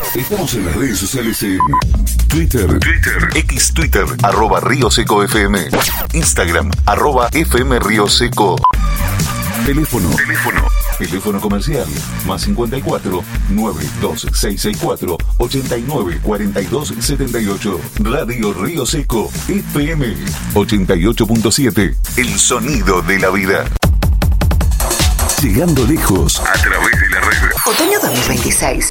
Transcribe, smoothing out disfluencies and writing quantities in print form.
Estamos en las redes sociales en Twitter, X Twitter, @Río Seco FM, Instagram, @FM Río Seco. Teléfono comercial, más 54 92664 89 42 78. Radio Río Seco FM 88.7. El sonido de la vida. Llegando lejos a través de la red. Otoño 2026.